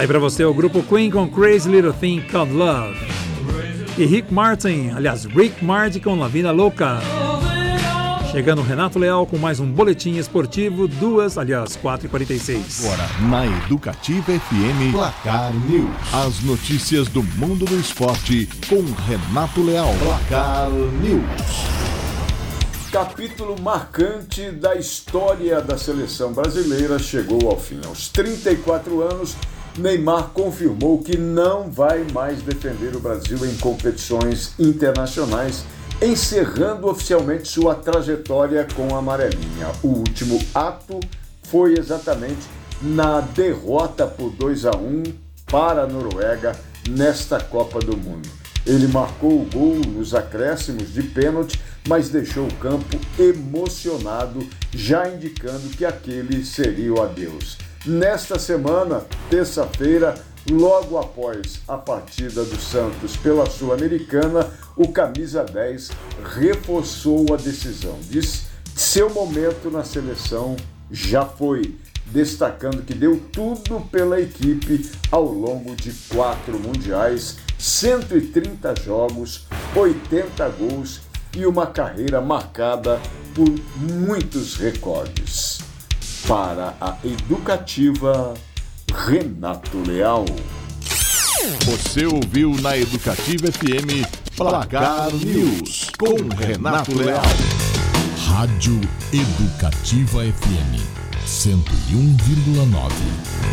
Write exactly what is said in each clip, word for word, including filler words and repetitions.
Aí pra você o grupo Queen com Crazy Little Thing Called Love. E Rick Martin, aliás, Rick Martin com La Vida Louca. Chegando o Renato Leal com mais um boletim esportivo, duas, aliás, quatro e quarenta e seis. Agora, na Educativa F M, Placar News. As notícias do mundo do esporte com Renato Leal. Placar News. Capítulo marcante da história da seleção brasileira chegou ao fim. Aos trinta e quatro anos, Neymar confirmou que não vai mais defender o Brasil em competições internacionais, encerrando oficialmente sua trajetória com a amarelinha. O último ato foi exatamente na derrota por dois a um para a Noruega nesta Copa do Mundo. Ele marcou o gol nos acréscimos de pênalti, mas deixou o campo emocionado, já indicando que aquele seria o adeus. Nesta semana, terça-feira, logo após a partida do Santos pela Sul-Americana, o camisa dez reforçou a decisão. Diz que seu momento na seleção já foi, destacando que deu tudo pela equipe ao longo de quatro mundiais, cento e trinta jogos, oitenta gols e uma carreira marcada por muitos recordes. Para a Educativa, Renato Leal. Você ouviu na Educativa F M Placar News com Renato Leal. Rádio Educativa F M cento e um vírgula nove.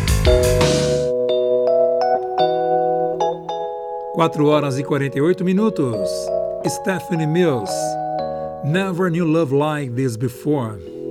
quatro horas e quarenta e oito minutos. Stephanie Mills. Never knew love like this before.